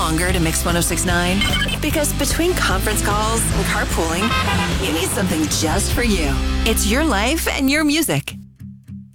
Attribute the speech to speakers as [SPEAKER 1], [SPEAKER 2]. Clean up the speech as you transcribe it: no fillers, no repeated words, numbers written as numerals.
[SPEAKER 1] longer to Mix 106.9? Because between conference calls and carpooling, you need something just for you. It's your life and your music.